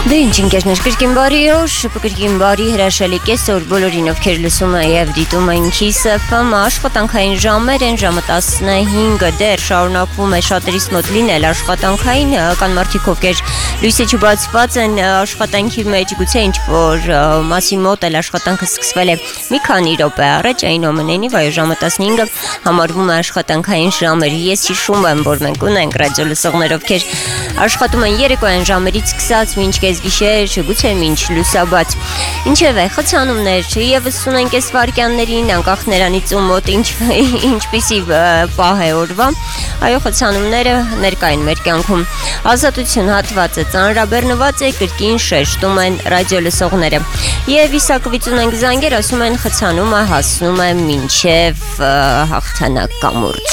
Դե ինչ ընկերներ, կրկին բարի օր, կրկին բարի հրաշալի կեսօր բոլորին, ովքեր լսում են եւ դիտում են Kiss FM, աշխատանքային ժամեր են, ժամը 15 դեռ շարունակվում է շատերիս մոտ լինել աշխատանքային, կան մարդիկ, ովքեր լույսը չբացված են աշխատանքի մեջ, գուցե ինչ որ մասի մոտ էլ աշխատանքը սկսվել է մի քանի րոպե առաջ, այնուամենայնիվ այո ժամը 15-ը համարվում է աշխատանքային ժամեր։ Ես հիշում եմ, որ մենք ունենք ռադիո լսողներ, ովքեր աշխատում են երեկոյան ժամերից սկսած մինչ գիշեր, գուցե մինչ լուսաբաց։ Ինչևէ, խցանումներ եւս ունենք այս վարքյաններին, անկախ նրանից ու մոտ ինչպիսի պահ է օրվա։ Այո, խցանումները ներկա են մեր կյանքում։ Ազատություն հատվածը ծանրաբեռնված է, կրկին շեշտում են ռադիո լսողները։ Եվ իսակվից ունենք զանգեր, ասում են խցանումը հասնում է մինչև հաղթանակ կամուրջ։